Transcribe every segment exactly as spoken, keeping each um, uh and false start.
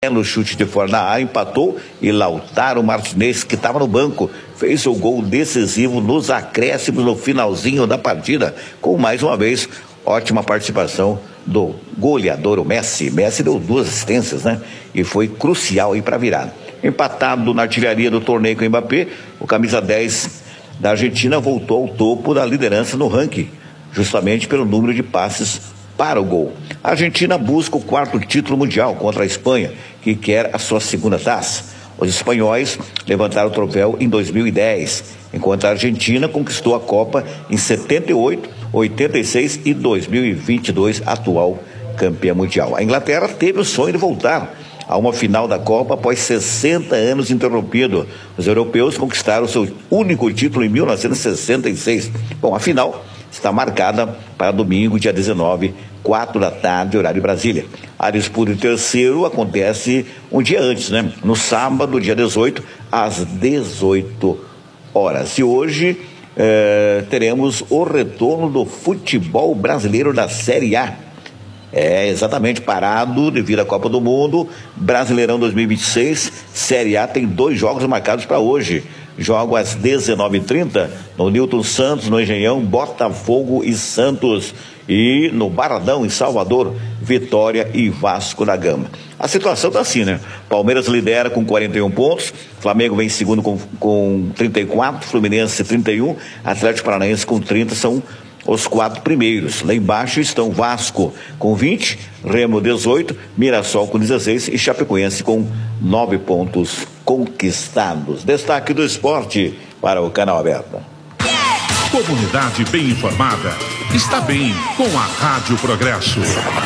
No chute de fora da área, empatou, e Lautaro Martinez, que estava no banco, fez o gol decisivo nos acréscimos no finalzinho da partida, com mais uma vez ótima participação do goleador, o Messi. Messi deu duas assistências, né? E foi crucial aí para virar. Empatado na artilharia do torneio com o Mbappé, o camisa dez da Argentina voltou ao topo da liderança no ranking, justamente pelo número de passes para o gol. A Argentina busca o quarto título mundial contra a Espanha, que quer a sua segunda taça. Os espanhóis levantaram o troféu em dois mil e dez, enquanto a Argentina conquistou a Copa em setenta e oito, oitenta e seis e dois mil e vinte e dois, atual campeã mundial. A Inglaterra teve o sonho de voltar a uma final da Copa após sessenta anos interrompido. Os europeus conquistaram seu único título em mil novecentos e sessenta e seis. Bom, a final está marcada para domingo, dia dezenove, quatro da tarde, horário Brasília. A disputa em terceiro acontece um dia antes, né? No sábado, dia dezoito, às dezoito horas. E hoje eh, teremos o retorno do futebol brasileiro da Série A. É, exatamente, parado devido à Copa do Mundo. Brasileirão dois mil e vinte e seis, Série A tem dois jogos marcados para hoje. Jogo às dezenove e trinta no Newton Santos, no Engenhão, Botafogo e Santos. E no Baradão, em Salvador, Vitória e Vasco da Gama. A situação está assim, né? Palmeiras lidera com quarenta e um pontos, Flamengo vem em segundo com, com trinta e quatro, Fluminense trinta e um, Atlético Paranaense com trinta, são os quatro primeiros. Lá embaixo estão Vasco com vinte, Remo dezoito, Mirassol com dezesseis e Chapecoense com nove pontos conquistados. Destaque do esporte para o Canal Aberto. Comunidade bem informada está bem com a Rádio Progresso.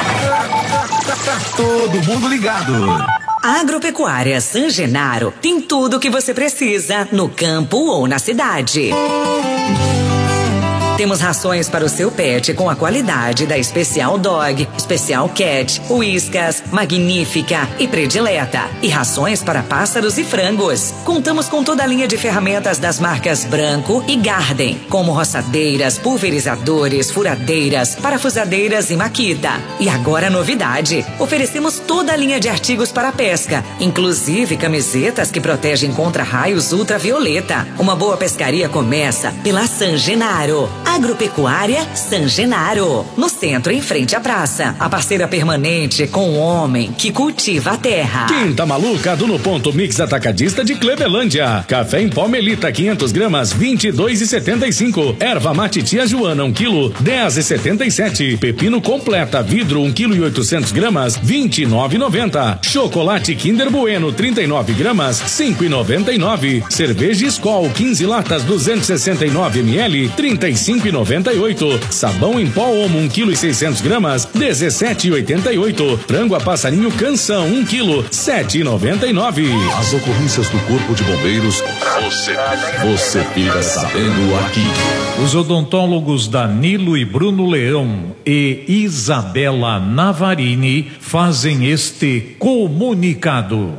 Tá todo mundo ligado. A Agropecuária San Genaro tem tudo o que você precisa no campo ou na cidade. Temos rações para o seu pet com a qualidade da Especial Dog, Especial Cat, Whiskas, Magnífica e Predileta. E rações para pássaros e frangos. Contamos com toda a linha de ferramentas das marcas Branco e Garden, como roçadeiras, pulverizadores, furadeiras, parafusadeiras e Makita. E agora novidade, oferecemos toda a linha de artigos para pesca, inclusive camisetas que protegem contra raios ultravioleta. Uma boa pescaria começa pela San Genaro. Agropecuária San Genaro, no centro, em frente à praça. A parceira permanente com o homem que cultiva a terra. Quinta maluca do No Ponto Mix Atacadista de Clevelândia. Café em pó Melita quinhentas gramas, vinte e dois e setenta e cinco. Erva mate Tia Joana um quilo, dez e setenta e sete. Pepino completa vidro um quilo e oitocentos gramas, vinte e nove e noventa. Chocolate Kinder Bueno trinta e nove gramas, cinco e noventa e nove. Cerveja Skol quinze latas duzentos e sessenta e nove mililitros, trinta e cinco e noventa e oito. Sabão em pó Omo um quilo e seiscentos gramas, dezessete e oitenta e oito. Frango a passarinho Canção um quilo, sete e noventa e nove. As ocorrências do Corpo de Bombeiros, você, você fica sabendo aqui. Os odontólogos Danilo e Bruno Leão e Isabela Navarini fazem este comunicado.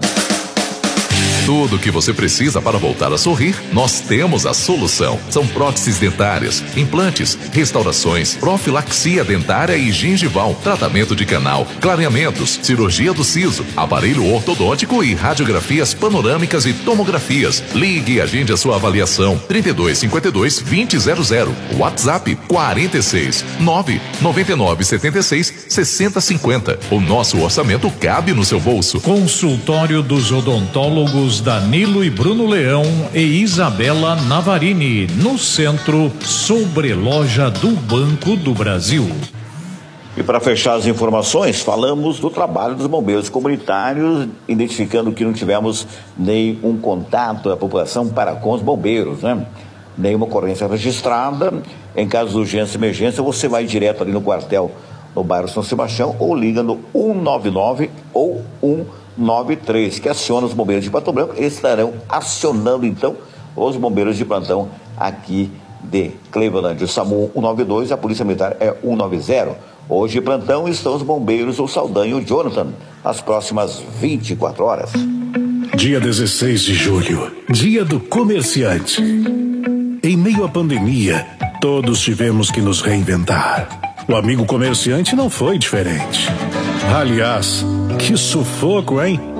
Tudo o que você precisa para voltar a sorrir, nós temos a solução. São próteses dentárias, implantes, restaurações, profilaxia dentária e gengival, tratamento de canal, clareamentos, cirurgia do siso, aparelho ortodôntico e radiografias panorâmicas e tomografias. Ligue e agende a sua avaliação. trinta e dois, cinquenta e dois, vinte zero zero. WhatsApp quarenta e seis, nove, noventa e nove, setenta e seis, sessenta cinquenta. O nosso orçamento cabe no seu bolso. Consultório dos odontólogos Danilo e Bruno Leão e Isabela Navarini, no centro, sobreloja do Banco do Brasil. E para fechar as informações, falamos do trabalho dos bombeiros comunitários, identificando que não tivemos nenhum contato da população para com os bombeiros, né? Nenhuma ocorrência registrada. Em caso de urgência e emergência, você vai direto ali no quartel, no bairro São Sebastião, ou liga no um nove nove ou um nove três, que aciona os bombeiros de Pato Branco. Eles estarão acionando então os bombeiros de plantão aqui de Cleveland. O SAMU um nove dois, a Polícia Militar é um nove zero. Hoje de plantão estão os bombeiros, o Saldanha e o Jonathan, nas próximas vinte e quatro horas. Dia dezesseis de julho, dia do comerciante. Em meio à pandemia, todos tivemos que nos reinventar. O amigo comerciante não foi diferente. Aliás, que sufoco, hein?